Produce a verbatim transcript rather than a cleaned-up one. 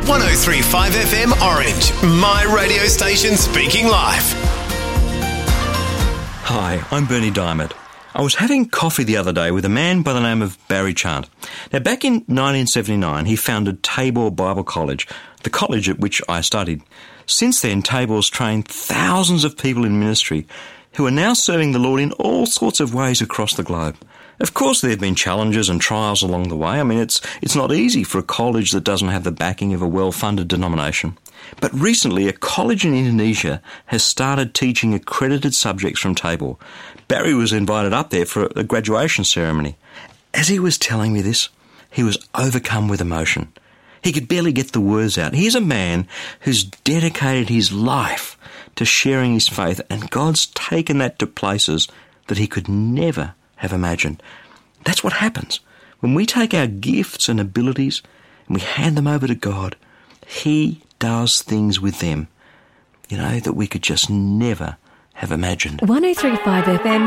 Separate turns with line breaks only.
one oh three point five F M Orange, my radio station speaking live.
Hi, I'm Bernie Diamond. I was having coffee the other day with a man by the name of Barry Chant. Now, back in nineteen seventy-nine, he founded Tabor Bible College, the college at which I studied. Since then, Tabor's trained thousands of people in ministry who are now serving the Lord in all sorts of ways across the globe. Of course, there have been challenges and trials along the way. I mean, it's it's not easy for a college that doesn't have the backing of a well-funded denomination. But recently, a college in Indonesia has started teaching accredited subjects from Tabor. Barry was invited up there for a graduation ceremony. As he was telling me this, he was overcome with emotion. He could barely get the words out. He's a man who's dedicated his life to sharing his faith, and God's taken that to places that he could never have imagined. That's what happens. When we take our gifts and abilities and we hand them over to God, He does things with them, you know, that we could just never have imagined.
one oh three point five F M